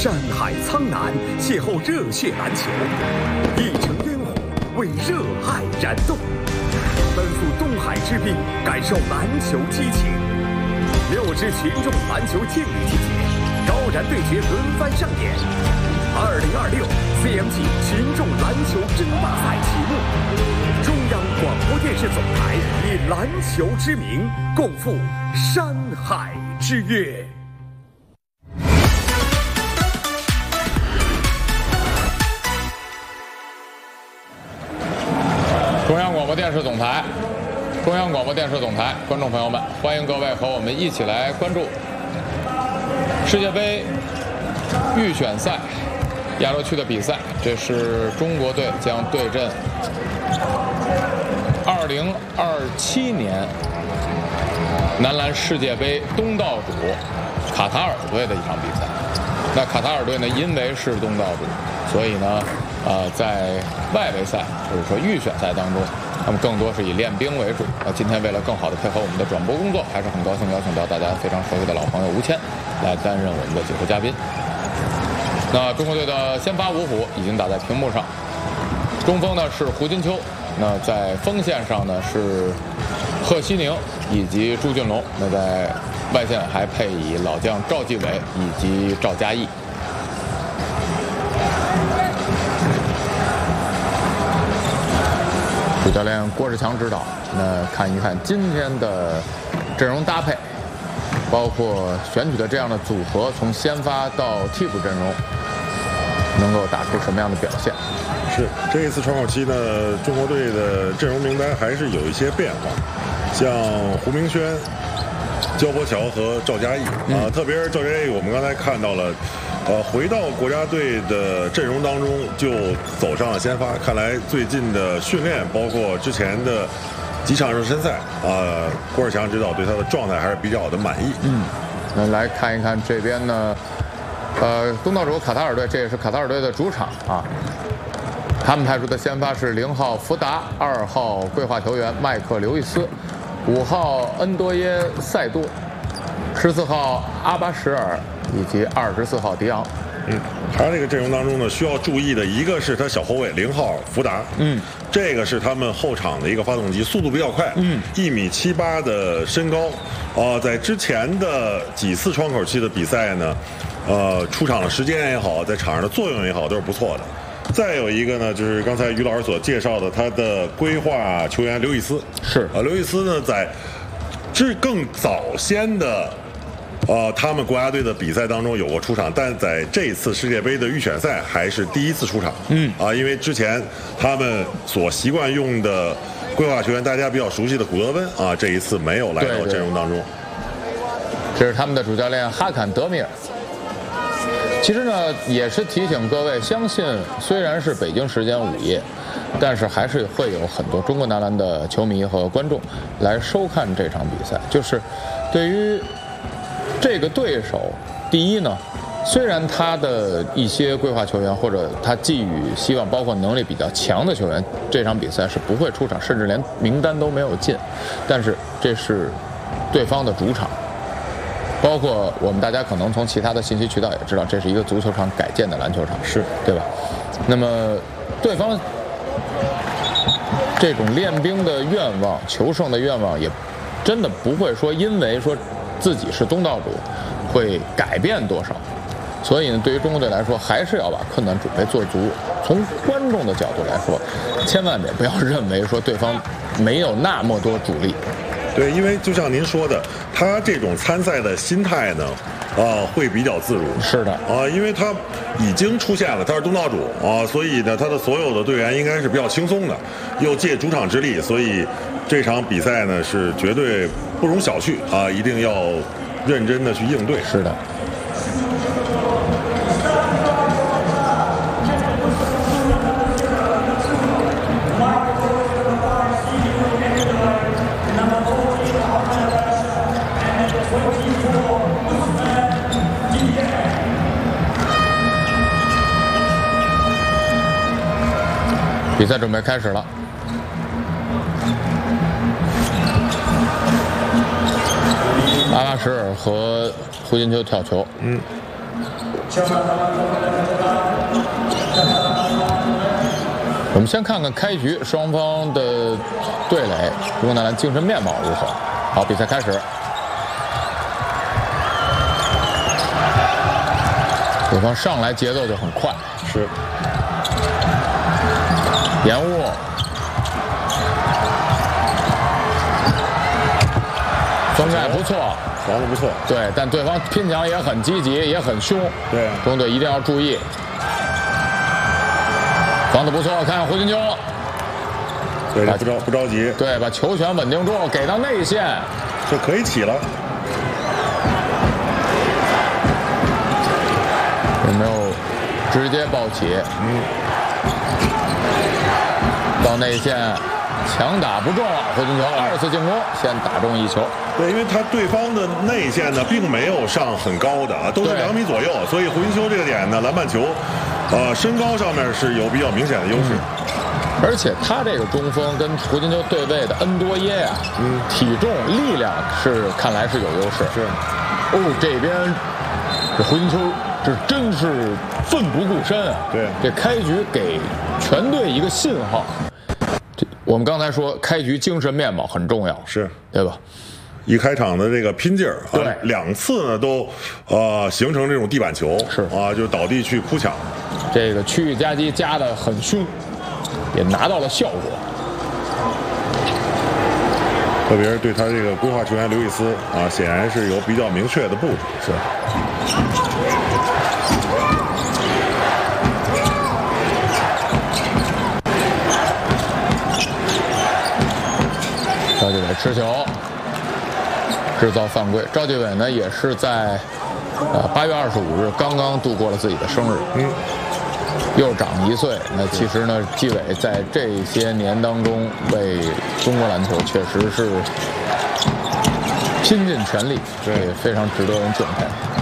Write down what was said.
山海苍南，邂逅热血篮球，一城烟火为热爱燃动，奔赴东海之滨，感受篮球激情。6支群众篮球健力季节，高燃对决轮番上演。2026 CMG 群众篮球争霸赛启幕，中央广播电视总台以篮球之名，共赴山海之约。 中央广播电视总台，观众朋友们，欢迎各位和我们一起来关注世界杯预选赛亚洲区的比赛。这是中国队将对阵2027年男篮世界杯东道主卡塔尔队的一场比赛。那卡塔尔队呢，因为是东道主，所以呢，在外围赛或者说预选赛当中，他们更多是以练兵为主。今天为了更好的配合我们的转播工作，还是很高兴邀请到大家非常熟悉的老朋友吴谦来担任我们的解说嘉宾。那中国队的先发五虎已经打在屏幕上，中锋呢是胡金秋，那在锋线上呢是贺西宁以及朱俊龙，那在外线还配以老将赵继伟以及赵嘉译。主教练郭士强指导，那看一看今天的阵容搭配，包括选取的这样的组合，从先发到替补阵容，能够打出什么样的表现？ 是这一次窗口期呢，中国队的阵容名单还是有一些变化，像胡明轩、焦博乔和赵嘉译特别是赵嘉译，我们刚才看到了。回到国家队的阵容当中就走上了先发，看来最近的训练，包括之前的几场热身赛，郭士强指导对他的状态还是比较的满意。 那来看一看这边呢，东道主卡塔尔队，这也是卡塔尔队的主场啊。他们派出的先发是0号福达、2号规划球员麦克刘易斯、5号恩多耶塞多、14号阿巴什尔以及24号迪昂。 他这个阵容当中呢，需要注意的一个是他小后卫0号福达，这个是他们后场的一个发动机，速度比较快，1.78米的身高，在之前的几次窗口期的比赛呢，出场的时间也好，在场上的作用也好，都是不错的。再有一个呢，就是刚才于老师所介绍的他的规划球员刘易斯， 是刘易斯呢在更早先的。他们国家队的比赛当中有过出场，但在这一次世界杯的预选赛还是第一次出场。因为之前他们所习惯用的规划球员，大家比较熟悉的古德温这一次没有来到阵容当中。 这是他们的主教练哈坎德米尔。其实呢，也是提醒各位，相信虽然是北京时间午夜，但是还是会有很多中国男篮的球迷和观众来收看这场比赛。就是对于这个对手，第一呢，虽然他的一些规划球员或者他寄予希望，包括能力比较强的球员，这场比赛是不会出场，甚至连名单都没有进，但是这是对方的主场，包括我们大家可能从其他的信息渠道也知道，这是一个足球场改建的篮球场，是对吧？那么对方这种练兵的愿望、求胜的愿望，也真的不会说因为说自己是东道主会改变多少，所以呢，对于中国队来说，还是要把困难准备做足。从观众的角度来说，千万也不要认为说对方没有那么多主力。 对，因为就像您说的，他这种参赛的心态呢，会比较自如。 是的， 因为他已经出现了，他是东道主所以呢，他的所有的队员应该是比较轻松的，又借主场之力，所以这场比赛呢是绝对不容小觑一定要认真的去应对。 是的。比赛准备开始了。阿拉什尔和胡金秋跳球。 我们先看看开局双方的对垒，中国男篮精神面貌如何？好，比赛开始。对方上来节奏就很快， 是延误，封盖不错， 防得不错。 对，但对方拼抢也很积极，也很凶， 对， 中国队一定要注意。防得不错，看胡金秋， 对，不着急， 对，把球权稳定住，给到内线， 这可以起了。 有没有直接抱起？到内线，强打不中，胡金秋2次进攻，先打中1球。 对，因为对方的内线呢，并没有上很高的，都是2米左右，所以胡金秋这个点呢，篮板球，身高上面是有比较明显的优势。 而且他这个中锋跟胡金秋对位的恩多耶啊，体重、力量看来是有优势。 是， 这边这胡金秋这真是奋不顾身啊！ 对， 这开局给全队一个信号。我们刚才说开局精神面貌很重要， 是对吧？ 一开场的这个拼劲儿， 对 ，2次呢都形成这种地板球， 是就倒地去哭抢。 这个区域夹击夹得很凶，也拿到了效果。 特别是对他这个规划球员刘易斯显然是有比较明确的布置。 是。赵继伟持球，制造犯规。赵继伟呢，也是在8月25日刚刚度过了自己的生日，又长1岁。那其实呢，继伟在这些年当中为中国篮球确实是拼尽全力，对，非常值得人敬佩。